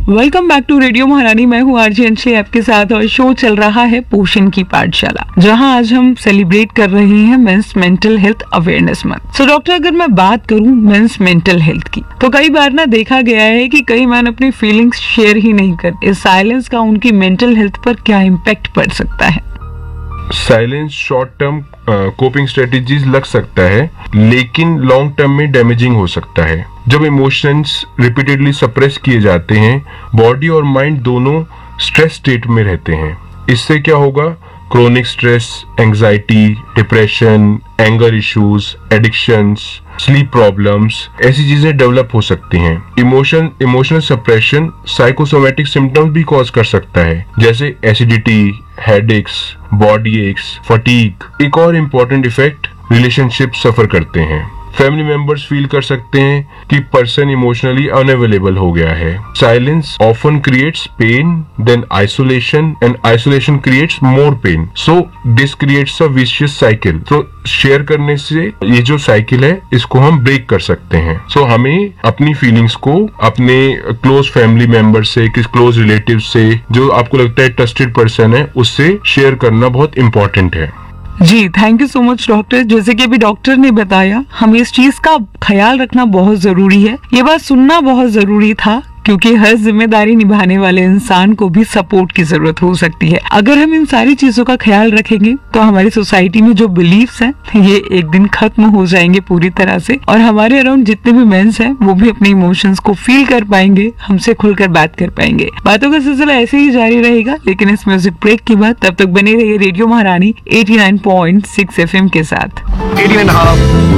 Welcome back to radio महारानी। मैं हूँ आरजे अंशली आपके साथ और शो चल रहा है पोषण की पाठशाला, जहाँ आज हम सेलिब्रेट कर रहे हैं mains mental health awareness month. So doctor, अगर मैं बात करूँ मेंस मेंटल हेल्थ की, तो कई बार ना देखा गया है कि कई मैन अपनी फीलिंग्स शेयर ही नहीं करते। इस साइलेंस का उनकी मेंटल हेल्थ पर क्या इम्पैक्ट पड़ सकता है? Silence short term coping strategies लग सकता है, लेकिन लॉन्ग टर्म में डैमेजिंग हो सकता है। जब इमोशंस रिपीटेडली सप्रेस किए जाते हैं, बॉडी और माइंड दोनों स्ट्रेस स्टेट में रहते हैं। इससे क्या होगा? Chronic stress, anxiety, depression, anger issues, addictions, sleep problems, ऐसी चीजें डेवलप हो सकती हैं। इमोशनल सप्रेशन साइकोसोमेटिक सिम्टम्स भी कॉज कर सकता है, जैसे acidity, headaches, body aches, fatigue. एक और इम्पोर्टेंट इफेक्ट, रिलेशनशिप सफर करते हैं। फैमिली मेंबर्स फील कर सकते हैं कि पर्सन इमोशनली अनअवेलेबल हो गया है। Silence often creates pen, then isolation, and isolation creates more pen. So this creates a vicious cycle. तो शेयर करने से ये जो साइकिल है, इसको हम ब्रेक कर सकते हैं। सो हमें अपनी फीलिंग्स को अपने क्लोज फैमिली मेंबर से, किस क्लोज रिलेटिव से, जो आपको लगता है ट्रस्टेड पर्सन है, उससे शेयर करना बहुत इंपॉर्टेंट है। जी, thank you so much doctor. जैसे कि अभी डॉक्टर ने बताया, हमें इस चीज का ख्याल रखना बहुत जरूरी है। ये बात सुनना बहुत जरूरी था, क्योंकि हर जिम्मेदारी निभाने वाले इंसान को भी सपोर्ट की जरूरत हो सकती है। अगर हम इन सारी चीजों का ख्याल रखेंगे तो हमारी सोसाइटी में जो बिलीफ्स हैं, ये एक दिन खत्म हो जाएंगे पूरी तरह से, और हमारे अराउंड जितने भी मेंस हैं वो भी अपने इमोशंस को फील कर पाएंगे, हमसे खुलकर बात कर पाएंगे। बातों का सिलसिला ऐसे ही जारी रहेगा, लेकिन इस म्यूजिक ब्रेक के बाद। तब तक बने रहिए रेडियो महारानी 89.6 FM के साथ।